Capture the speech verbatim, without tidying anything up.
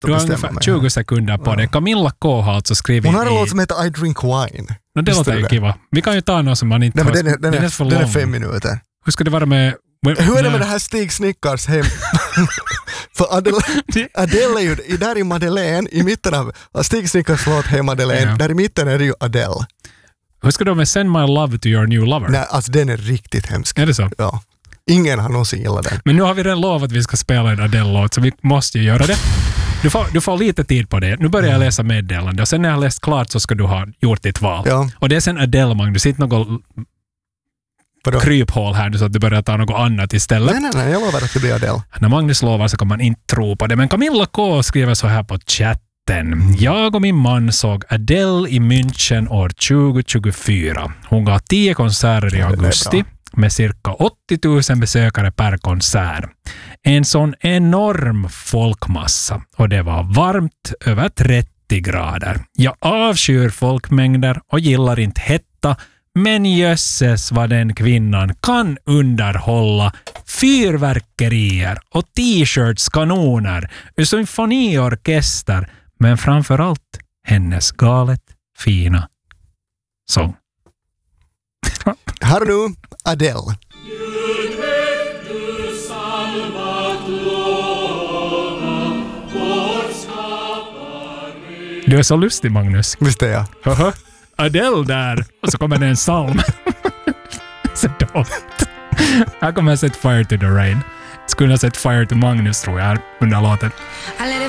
Du har ungefär tjugo sekunder på ja. det. Camilla K har alltså skrivit Hon har en i... låt som heter I Drink Wine. No, det låter ju kiva. Vi kan ju ta något som man inte... Nej, men den är, den, den är, är för den är lång. fem minuter. Hur ska det vara med... Hur är det med det här Stig Snickars hem? För Adele, Adele är ju... Där är Madeleine i mitten av... Stig Snickars låt Hey Madeleine. Ja. Där i mitten är det ju Adele. Hur ska det med Send My Love to Your New Lover? Nej, alltså den är riktigt hemsk. Är det så? Ja. Ingen har någonsin gillat den. Men nu har vi redan lovat att vi ska spela en Adele-låt, så vi måste ju göra det. Du får, du får lite tid på det. Nu börjar jag läsa meddelande och sen när jag har läst klart så ska du ha gjort ditt val. Ja. Och det är sen Adele, Magnus. Sitter något kryphål här så att du börjar ta något annat istället. Nej, nej, nej. Jag lovar att det blir Adele. När Magnus lovar så kan man inte tro på det. Men Camilla K skriver så här på chatten. Jag och min man såg Adele i München år tjugo tjugofyra. Hon gav tio konserter i augusti. Med cirka åttio tusen besökare per konsert. En sån enorm folkmassa och det var varmt över trettio grader. Jag avskyr folkmängder och gillar inte hetta, men jösses vad den kvinnan kan underhålla fyrverkerier och t-shirts, kanoner, symfoniorkester, men framförallt hennes galet fina sång. Här nu Adele. Du är så lustig, Magnus. Visst är jag. Uh-huh. Adele där. Och så kommer det en psalm. Så dåligt. Här kommer jag Set Fire to the Rain. Skulle ha sett Fire to Magnus, tror jag, under låten. I let